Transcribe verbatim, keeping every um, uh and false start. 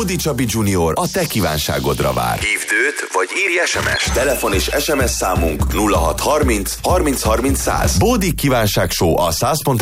Bódi Csabi Junior a te kívánságodra vár. Hívd őt, vagy írj es em es. Telefon és es em es számunk nulla hat harminc harminc harminc száz. Bódi kívánság show a száz pont